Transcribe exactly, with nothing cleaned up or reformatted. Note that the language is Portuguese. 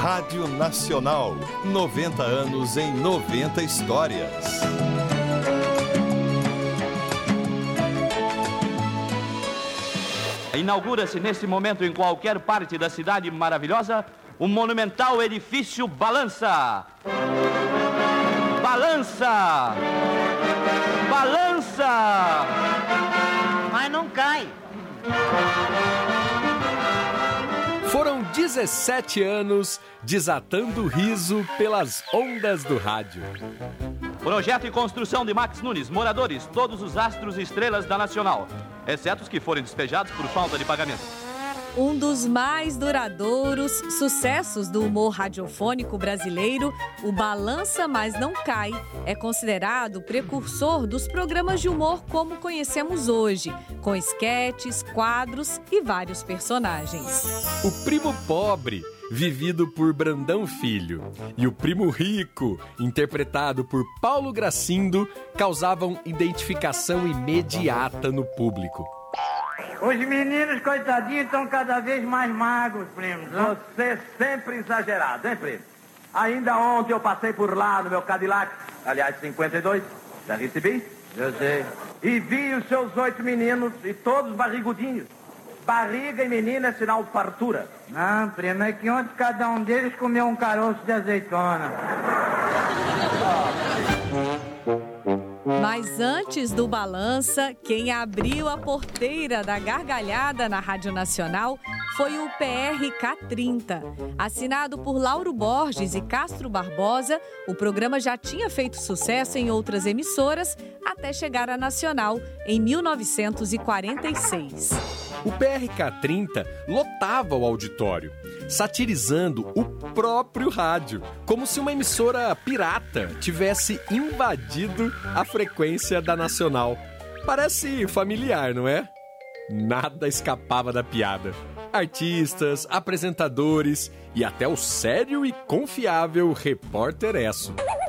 Rádio Nacional, noventa anos em noventa histórias. Inaugura-se nesse momento em qualquer parte da cidade maravilhosa o monumental edifício Balança. Balança! Balança! Mas não cai. Foram dezessete anos desatando o riso pelas ondas do rádio. Projeto e construção de Max Nunes. Moradores, todos os astros e estrelas da Nacional, exceto os que forem despejados por falta de pagamento. Um dos mais duradouros sucessos do humor radiofônico brasileiro, o Balança Mas Não Cai, é considerado o precursor dos programas de humor como conhecemos hoje, com esquetes, quadros e vários personagens. O Primo Pobre, vivido por Brandão Filho, e o Primo Rico, interpretado por Paulo Gracindo, causavam identificação imediata no público. Os meninos, coitadinhos, estão cada vez mais magros, primo. Você sempre exagerado, hein, primo? Ainda ontem eu passei por lá no meu Cadillac, aliás, cinquenta e dois, já recebi? Eu sei. E vi os seus oito meninos, e todos barrigudinhos. Barriga e menina é sinal de fartura. Não, primo, é que ontem cada um deles comeu um caroço de azeitona. Mas antes do Balança, quem abriu a porteira da gargalhada na Rádio Nacional foi o P R K trinta. Assinado por Lauro Borges e Castro Barbosa, o programa já tinha feito sucesso em outras emissoras até chegar à Nacional em mil novecentos e quarenta e seis. O P R K trinta lotava o auditório, satirizando o próprio rádio, como se uma emissora pirata tivesse invadido a frequência da Nacional. Parece familiar, não é? Nada escapava da piada. Artistas, apresentadores e até o sério e confiável Repórter Esso.